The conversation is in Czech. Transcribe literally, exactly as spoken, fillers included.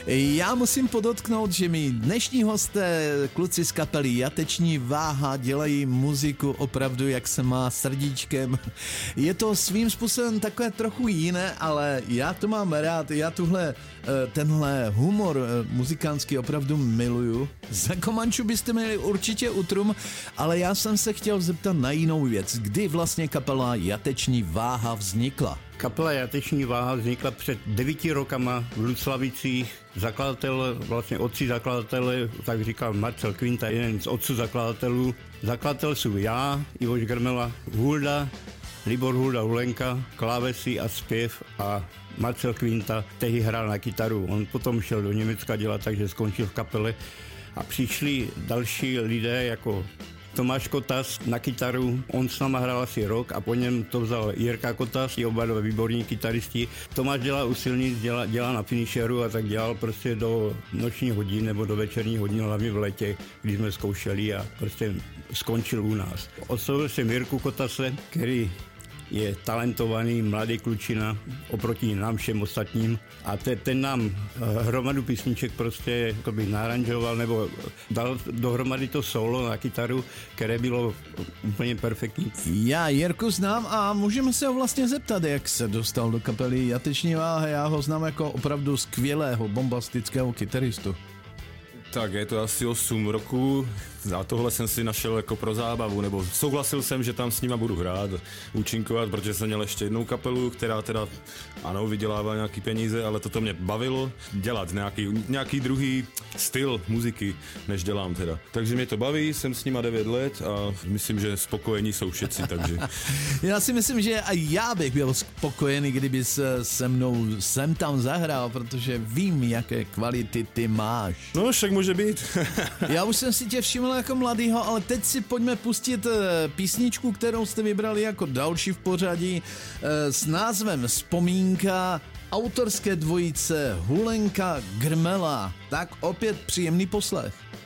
Já musím podotknout, že mi dnešní hosté, kluci z kapely Jateční váha, dělají muziku opravdu jak se má, srdíčkem. Je to svým způsobem takové trochu jiné, ale já to mám rád, já tuhle, tenhle humor muzikantský opravdu miluju. Za Komančů byste měli určitě utrum, ale já jsem se chtěl zeptat na jinou věc. Kdy vlastně kapela Jateční váha vznikla? Kapela Jateční váha vznikla před devíti rokama v Luclavicích. Zakladatel, vlastně otci zakladatele, tak říkal Marcel Kvinta, jeden z otců zakladatelů. Zakladatel jsou já, Ivoš Grmela, Hulda, Libor Hulda Hulenka, klávesy a zpěv a Marcel Kvinta tehdy hrál na kytaru. On potom šel do Německa dělat, takže skončil v kapele a přišli další lidé jako Tomáš Kotas na kytaru, on s náma hrál asi rok a po něm to vzal Jirka Kotas, je oba dva výborní kytaristi. Tomáš dělá u silnic, dělá, dělá na finisheru a tak dělal prostě do nočních hodin nebo do večerních hodin, hlavně v létě, když jsme zkoušeli a prostě skončil u nás. Oslovil jsem Jirku Kotase, který je talentovaný mladý klučina oproti nám všem ostatním a te, ten nám hromadu písniček prostě naranžoval nebo dal dohromady to solo na kytaru, které bylo úplně perfektní. Já Jirku znám a můžeme se ho vlastně zeptat, jak se dostal do kapely Jateční váha. Já ho znám jako opravdu skvělého, bombastického kytaristu. Tak je to asi osm roků a tohle jsem si našel jako pro zábavu, nebo souhlasil jsem, že tam s nima budu hrát, účinkovat, protože jsem měl ještě jednou kapelu, která teda, ano, vydělává nějaký peníze, ale toto mě bavilo, dělat nějaký, nějaký druhý styl muziky, než dělám teda. Takže mě to baví, jsem s nima devět let a myslím, že spokojení jsou všetci, takže. Já si myslím, že i já bych byl spokojený, kdyby se se mnou sem tam zahrál, protože vím, jaké kvality ty máš. No, však může být. Já už jsem si tě všiml jako mladýho, ale teď si pojďme pustit písničku, kterou jste vybrali jako další v pořadí s názvem Vzpomínka autorské dvojice Hulenka Grmela. Tak opět příjemný poslech.